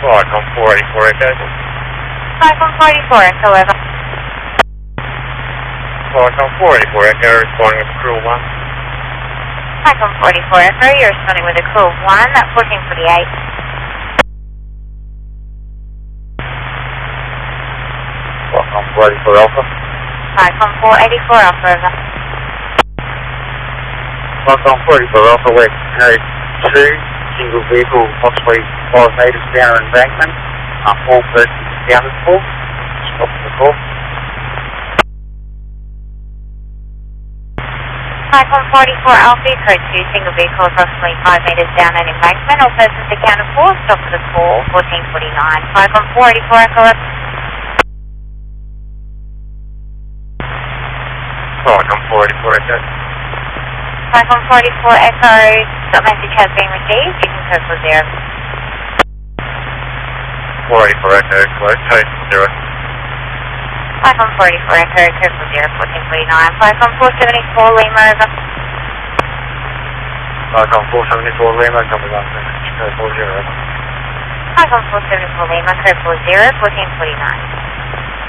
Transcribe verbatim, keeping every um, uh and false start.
Icon four eighty-four Echo. Icon four eighty-four Echo, over. Icon four eighty-four Echo, responding with crew one. Icon four eighty-four Echo, you're responding with a crew one, fourteen forty-eight. Icon four eighty-four Alpha. Icon four eighty-four Alpha, over. Icon four eighty-four Alpha, we're carried two, single vehicle, possibly five metres down an embankment. Uh, all persons accounted for. Stop the call. Icon four eighty-four Alpha, code two, single vehicle approximately five metres down an embankment, all persons accounted for. Stop for the call, fourteen forty-nine. Icon four eighty-four Echo, over. Icon four eighty-four Echo. Icon four eighty-four Echo, stop message has been received, you can code for zero. four eighty-four Echo, close, code zero. Icon four eighty-four Echo, code for zero, fourteen forty-nine. Icon four seventy-four Lima, over. Icon four seventy-four Lima, copy one message, code four zero. Icon four seventy-four Lima, code four zero, fourteen forty-nine.